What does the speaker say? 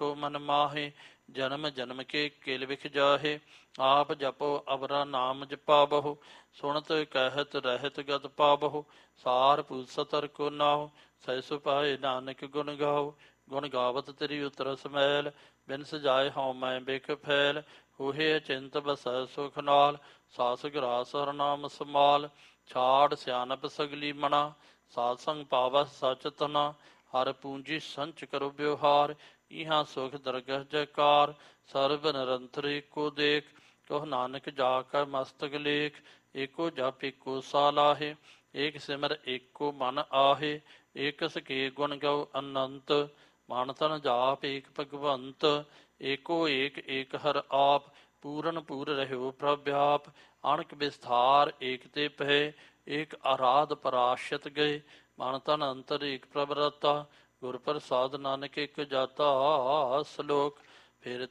राखो मन माहे, जन्म जन्म के किल बिख जाहे। आप जपो अबरा नाम जपाबहु, सुनत कहत रहत गत पाबहु। सार पूसतर को नाहु, सैसु पाए नानक गुण गाओ। गुण गावत तेरी उतरस मैल, बिन सजाए हों मैं बिख फैल। होहे अचिंत बसै सुख नाल, सास ग्रास हर नाम समाल। छाड़ सियानप सगली मना, साध संग पावस सच तना। हर पूंजी संच करो व्यवहार, इहाँ सुख दरगह जयकार। सर्ब निरंतर एको देख, कहो नानक जाकर मस्तक लेख। एको जप एको सालाहे, एक सिमर एको मन आहे। एकस के गुण गौ अनंत, मन तन जाप एक भगवंत। एको एक एक हर आप, पूरन पूर रहो प्रव्याप। अणक विस्तार एक ते पै, एक आराध पराशत गए। मन तन अंतर एक प्रभरता, गुर प्रसाद नानक एक जाता। श्लोक। फिर